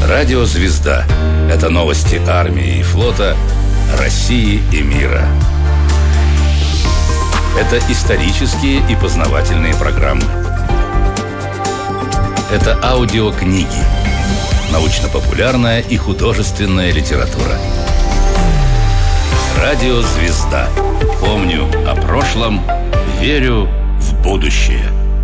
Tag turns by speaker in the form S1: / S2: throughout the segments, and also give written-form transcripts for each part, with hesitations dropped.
S1: Радио «Звезда» — это новости армии и флота, России и мира. Это исторические и познавательные программы. Это аудиокниги, научно-популярная и художественная литература. Радио «Звезда». Помню о прошлом, верю в будущее.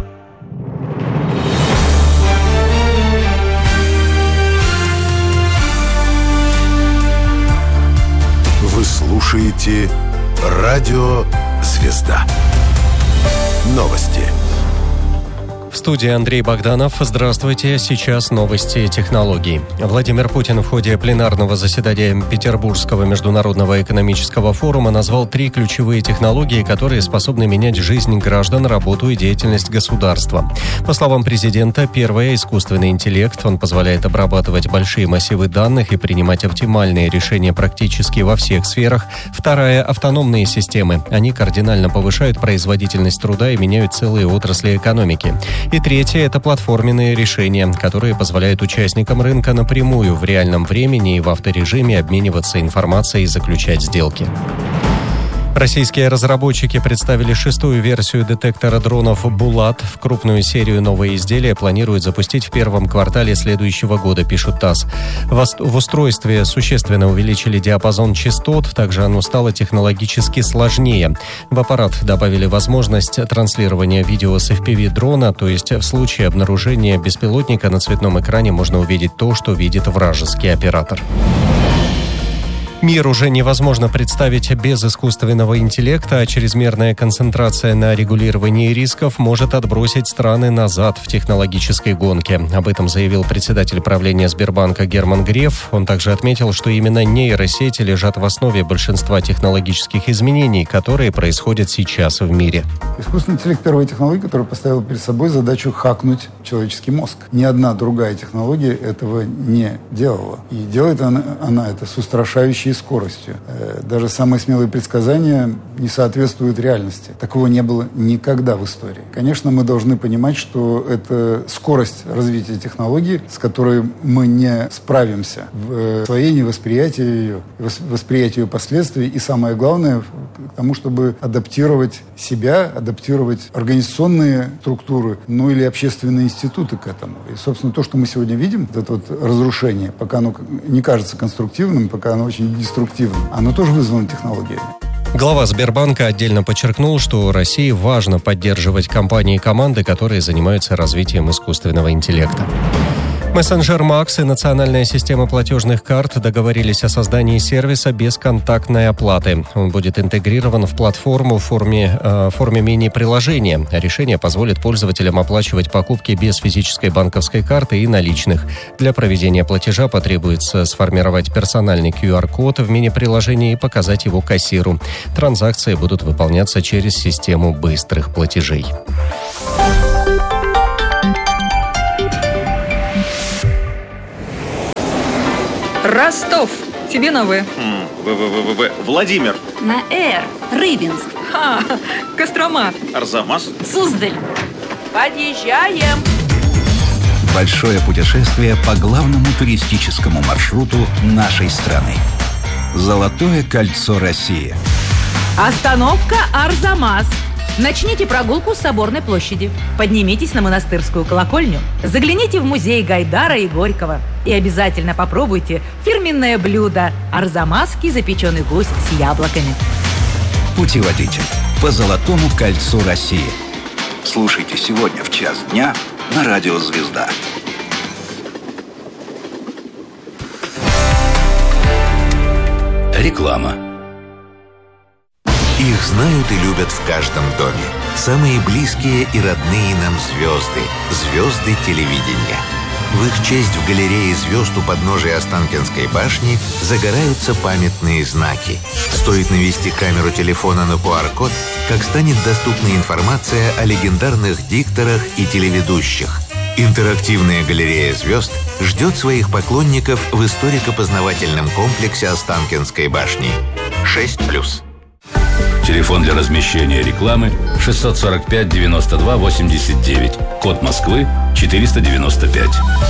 S2: Вы слушаете Радио «Звезда». Новости.
S3: В студии Андрей Богданов. Здравствуйте. Сейчас новости технологий. Владимир Путин в ходе пленарного заседания Петербургского международного экономического форума назвал 3 ключевые технологии, которые способны менять жизнь граждан, работу и деятельность государства. По словам президента, первое – искусственный интеллект. Он позволяет обрабатывать большие массивы данных и принимать оптимальные решения практически во всех сферах. Вторая – автономные системы. Они кардинально повышают производительность труда и меняют целые отрасли экономики. И третье – это платформенные решения, которые позволяют участникам рынка напрямую в реальном времени и в авторежиме обмениваться информацией и заключать сделки. Российские разработчики представили 6-ю версию детектора дронов «Булат». В крупную серию новые изделия планируют запустить в первом квартале следующего года, пишут ТАСС. В устройстве существенно увеличили диапазон частот, также оно стало технологически сложнее. В аппарат добавили возможность транслирования видео с FPV-дрона, то есть в случае обнаружения беспилотника на цветном экране можно увидеть то, что видит вражеский оператор. Мир уже невозможно представить без искусственного интеллекта, а чрезмерная концентрация на регулировании рисков может отбросить страны назад в технологической гонке. Об этом заявил председатель правления Сбербанка Герман Греф. Он также отметил, что именно нейросети лежат в основе большинства технологических изменений, которые происходят сейчас в мире.
S4: Искусственный интеллект – первая технология, которая поставила перед собой задачу хакнуть человеческий мозг. Ни одна другая технология этого не делала. И делает она это с устрашающей скоростью. Даже самые смелые предсказания не соответствуют реальности. Такого не было никогда в истории. Конечно, мы должны понимать, что это скорость развития технологий, с которой мы не справимся в освоении, восприятии ее последствий и, самое главное, к тому, чтобы адаптировать себя, адаптировать организационные структуры, ну или общественные институты к этому. И, собственно, то, что мы сегодня видим, это вот разрушение, пока оно не кажется конструктивным, пока оно очень деструктивным, оно тоже вызвано технологиями.
S3: Глава Сбербанка отдельно подчеркнул, что России важно поддерживать компании и команды, которые занимаются развитием искусственного интеллекта. Мессенджер Макс и национальная система платежных карт договорились о создании сервиса бесконтактной оплаты. Он будет интегрирован в платформу в форме мини-приложения. Решение позволит пользователям оплачивать покупки без физической банковской карты и наличных. Для проведения платежа потребуется сформировать персональный QR-код в мини-приложении и показать его кассиру. Транзакции будут выполняться через систему быстрых платежей.
S5: Ростов. Тебе на В.
S6: Владимир.
S7: На Р. Рыбинск.
S5: Кострома.
S6: Арзамас.
S7: Суздаль.
S8: Подъезжаем.
S9: Большое путешествие по главному туристическому маршруту нашей страны. Золотое кольцо России.
S8: Остановка Арзамас. Начните прогулку с Соборной площади. Поднимитесь на Монастырскую колокольню. Загляните в музей Гайдара и Горького. И обязательно попробуйте фирменное блюдо – арзамасский запеченный гусь с яблоками.
S9: Путеводитель по Золотому кольцу России. Слушайте сегодня в 1:00 дня на Радио «Звезда».
S1: Реклама.
S2: Их знают и любят в каждом доме. Самые близкие и родные нам звезды. Звезды телевидения. В их честь в галерее звезд у подножия Останкинской башни загораются памятные знаки. Стоит навести камеру телефона на QR-код, как станет доступна информация о легендарных дикторах и телеведущих. Интерактивная галерея звезд ждет своих поклонников в историко-познавательном комплексе Останкинской башни. 6+.
S1: Телефон для размещения рекламы 645 92 89. Код Москвы 495.